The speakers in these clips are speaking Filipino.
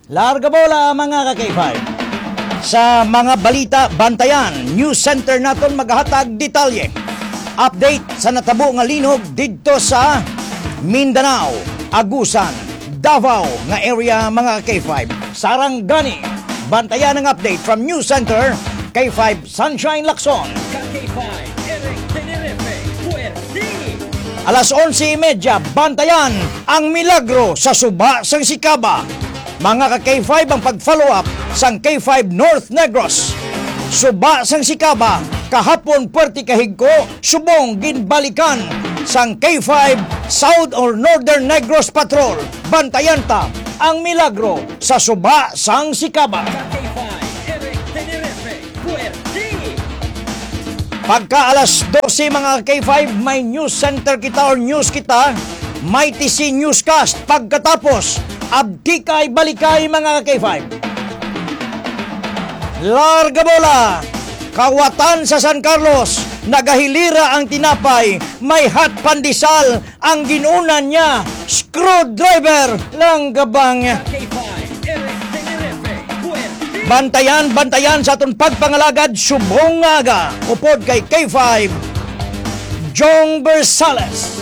Larga bola mga ka-K5. Sa mga balita, bantayan, news center naton maghatag detalye. Update sa natabo nga linog didto sa Mindanao, Agusan, Davao nga area mga ka-K5. Sarangani, bantayan ang update from news center K5 Sunshine Lacson. K5 Eric Tenerife, Puerti. Alas 11:30, bantayan ang milagro sa Suba sang Sikaba. Mga ka-K5 ang pag-follow up sang K5 North Negros. Suba sang Sikaba, kahapon Puerto Kahigko, subong ginbalikan sang K5 South or Northern Negros Patrol. Bantayan ta ang milagro sa Suba sang Sikaba. K5 Eric Tenerife, Puerti. Pagka alas 12 mga K5, may news center kita or news kita, may TC Newscast. Pagkatapos, abdikay balikay mga K5. Larga bola, kawatan sa San Carlos, nagahilira ang tinapay, may hot pandesal, ang ginunan niya, screwdriver lang gabang. K5 Eric Tenerife, Puerti. Bantayan sa atong pagpangalagad, subong aga, upod kay K5, Jong Bersales.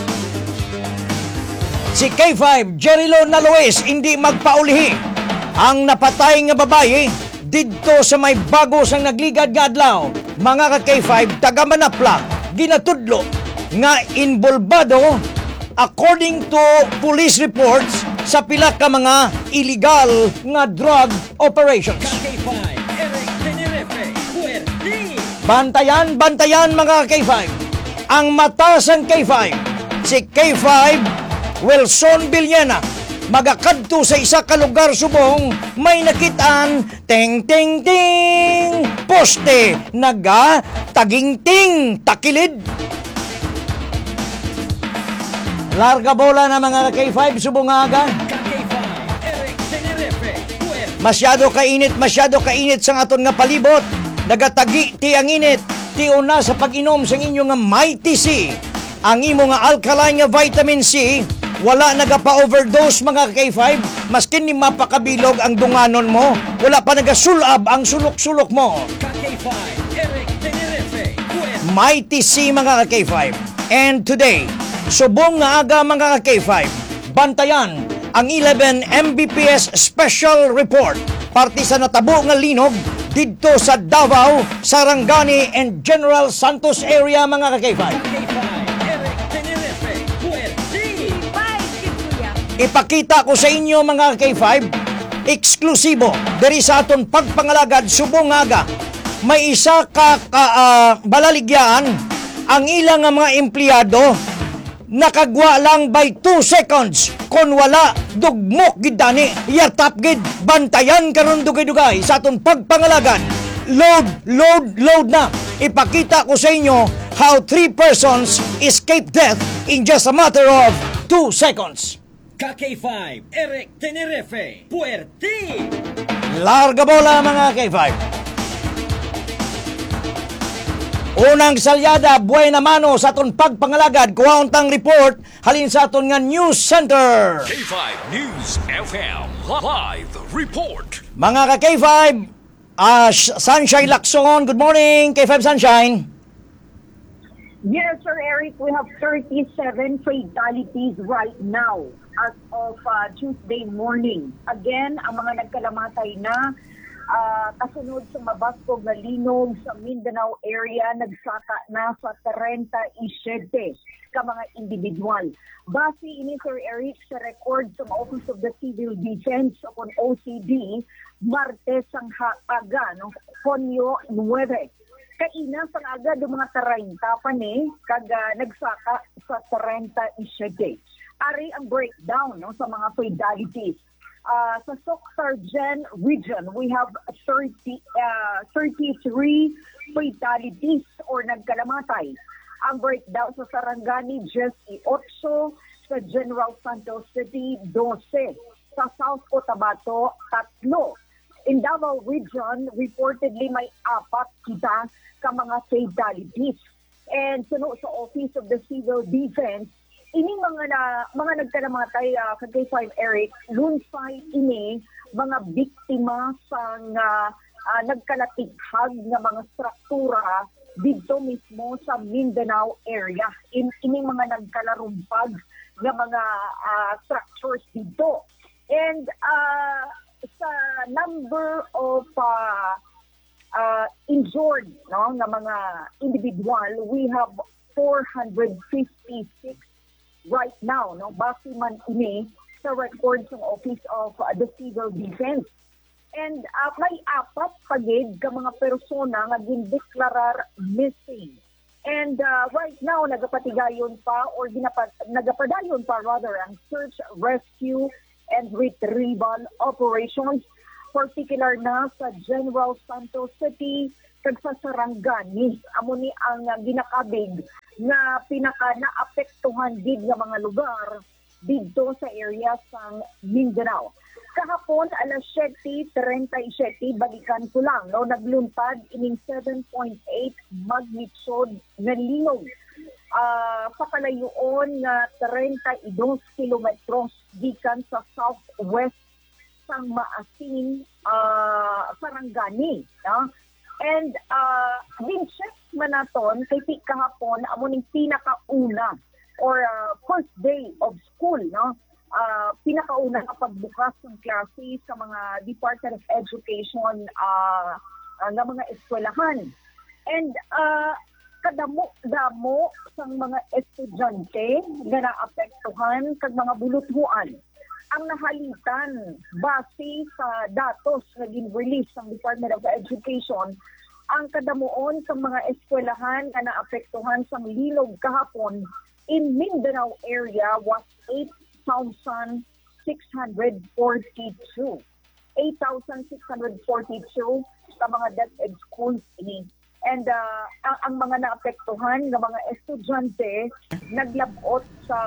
Si K5, Jerilo Naloes, hindi magpaulihi. Ang napatay nga babae, didto sa may bago sang nagligad nga adlaw. Mga ka-K5, taga Manapla, ginatudlo nga involvado according to police reports sa pila ka mga illegal nga drug operations. K5 Eric Tenerife, Puerti. Bantayan mga K5. Ang mata sang K5, si K5 Wilson Villena, magakadto sa isa ka lugar subong, may nakitaan, ting ting ting, poste, naga, taging ting, takilid. Larga bola na mga K5, subong aga. K5 Eric Tenerife, Puerti. Masyado kainit sa aton nga palibot. Nagatagi ti ang init, ti una sa pag-inom sa inyo nga Mighty C. Ang imo nga alkaline nga vitamin C, wala nagapa-overdose mga K5, maskin ni mapakabilog ang dunganon mo, wala pa nagasulab ang sulok-sulok mo. K5 Eric Tenerife, Puerti. Mighty C mga K5. And today, subong nga aga mga K5, bantayan ang 11 Mbps Special Report parte sa natabo nga linog didto sa Davao, Sarangani and General Santos area mga K5. K5 Eric Tenerife, Puerti. Ipakita ko sa inyo mga K5, eksklusibo diri sa aton pagpangalagad subong aga. May isa ka balaligyan ang ilang nga mga empleyado nakagwa lang by 2 seconds kon wala dugmok gid dani yartap gid. Bantayan karon dugay-dugay sa aton pagpangalagad. Load na. Ipakita ko sa inyo how 3 persons escaped death in just a matter of 2 seconds. K5 Eric Tenerife, Puerti. Larga bola mga K5. Unang salyada, buena mano sa aton pagpangalagad. Kuwauntang report halin sa aton nga news center. K5 News FM Live Report. Mga ka-K5, Sunshine Lacson, good morning K5 Sunshine. Yes, Sir Eric, we have 37 fatalities right now as of Tuesday morning. Again, ang mga nagkalamatay na kasunod sa mabaskog na linog sa Mindanao area, nagsaka na sa 37 ka mga individual. Base ini, Sir Eric, sa record sa Office of the Civil Defense o OCD, Martes ang aga, no, Hunyo 9. Kaina sa aga do mga 30 pa ni kaga nagsaka sa 37. Ari ang breakdown no sa mga fatalities. Sa Soc-Sargen region, we have 33 fatalities or nagkalamatay. Ang breakdown sa Sarangani, just 8. Sa General Santos City, 12. Sa South Cotabato, 3. In Davao region, reportedly may 4 kita ka mga fatalities. And sa Office of the Civil Defense, Ining mga nagkalamatay kay K5 Eric, lunsay ini mga biktima sa nagkalatighag nga mga struktura dito mismo sa Mindanao area. Ining mga nagkalarumpag nga mga structures dito. And sa number of injured nga mga individual, we have 456 right now, base man ini sa records ng Office of the Civil Defense. And may apat pagid ka mga persona nga gindeklarar missing. And right now, nagapadayon pa ang search, rescue, and retrieval operations, particular na sa General Santos City, kag sa Sarangani. Amo ni ang ginakabig na pinaka-naapektuhan gid nga mga lugar dito sa area sa Mindanao. Kahapon, alas 7:37, balikan ko lang, nagluntad ining 7.8 magnitude na linog sa kalayoon nga 32 kilometros gikan sa southwest sang Maasin, Sarangani. And din-check man naton kay kahapon amo ning pinakauna or first day of school, pinakauna nga pagbukas ng klase sa mga Department of Education nga mga eskwelahan. And kadamo-damo sang mga estudyante nga naapektuhan kag mga buluthuan ang nahalitan base sa datos na gin-release ng Department of Education. Ang kadamuon sa mga eskwelahan na naapektuhan sa linog kahapon in Mindanao area was 8,642. 8,642 sa mga DepEd schools ini. And ang mga naapektuhan ng mga estudyante naglabot sa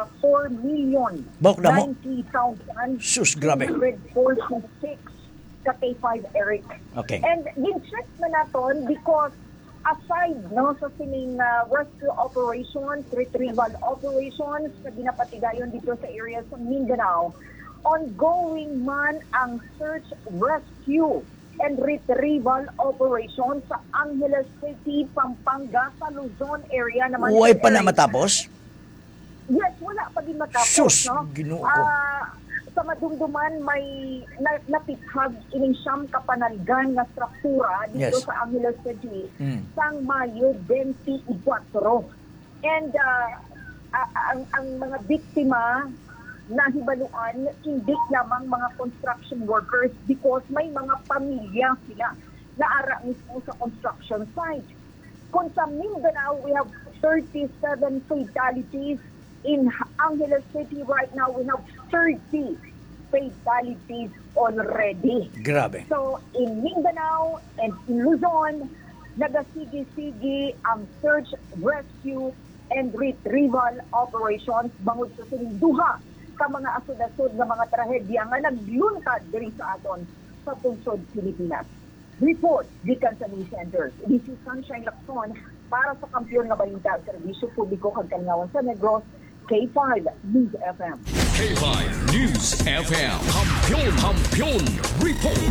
4,090,000 Sus, grabe. 146 ka K5 Eric. Okay. And din-check na naton because aside sa sining rescue operations, retrieval operations na ginapatigayon dito sa area sa Mindanao, ongoing man ang search, rescue, and retrieval operation sa Angeles City, Pampanga, sa Luzon area naman. Uy pa na matapos? Yes, wala pa din matapos. Sus, Ginoo ko. Sa madumduman may napithag ining siyam kapanalgan nga struktura dito Yes. sa Angeles City sang Mayo 24. And ang mga biktima nahibaluan hindi lamang mga construction workers because may mga pamilya sila na ara mismo sa construction site. Kung sa Mindanao, we have 37 fatalities. In Angeles City right now, we have 30 fatalities already. Grabe. So, in Mindanao and in Luzon, nagasigi-sigi ang search, rescue, and retrieval operations bangod sa sininduha ka mga asod-asod ng mga trahedya nga nagluntad diri sa aton sa tungsod Pilipinas. Report gikan sa News Center. This is Sunshine Lacson para sa kampiyon nga balita sa serbisyo publiko kag Kanyawan sa Negros, K5 News FM. K5 News FM. Kampiyon Report.